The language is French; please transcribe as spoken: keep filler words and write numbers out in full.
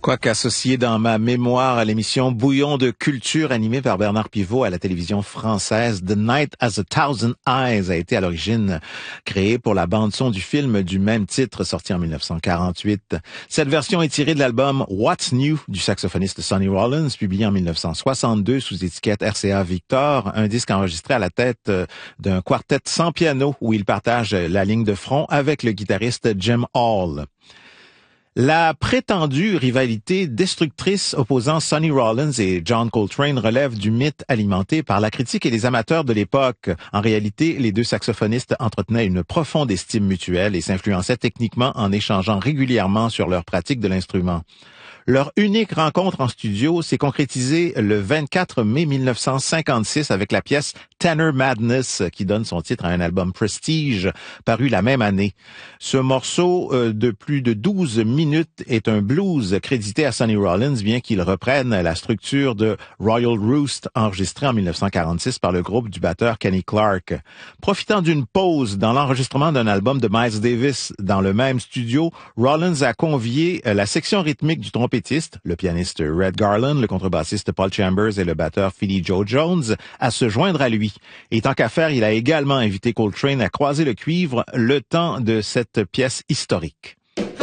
Quoique associé dans ma mémoire à l'émission Bouillon de culture animée par Bernard Pivot à la télévision française, The Night Has a Thousand Eyes a été à l'origine créé pour la bande-son du film du même titre sorti en mille neuf cent quarante-huit. Cette version est tirée de l'album What's New du saxophoniste Sonny Rollins, publié en mille neuf cent soixante-deux sous étiquette R C A Victor, un disque enregistré à la tête d'un quartet sans piano où il partage la ligne de front avec le guitariste Jim Hall. La prétendue rivalité destructrice opposant Sonny Rollins et John Coltrane relève du mythe alimenté par la critique et les amateurs de l'époque. En réalité, les deux saxophonistes entretenaient une profonde estime mutuelle et s'influençaient techniquement en échangeant régulièrement sur leur pratique de l'instrument. Leur unique rencontre en studio s'est concrétisée le vingt-quatre mai mille neuf cent cinquante-six avec la pièce Tenor Madness, qui donne son titre à un album Prestige, paru la même année. Ce morceau de plus de douze minutes est un blues crédité à Sonny Rollins, bien qu'il reprenne la structure de Royal Roost, enregistré en mille neuf cent quarante-six par le groupe du batteur Kenny Clarke. Profitant d'une pause dans l'enregistrement d'un album de Miles Davis dans le même studio, Rollins a convié la section rythmique du trompettiste, le pianiste Red Garland, le contrebassiste Paul Chambers et le batteur Philly Joe Jones à se joindre à lui. Et tant qu'à faire, il a également invité Coltrane à croiser le cuivre le temps de cette pièce historique.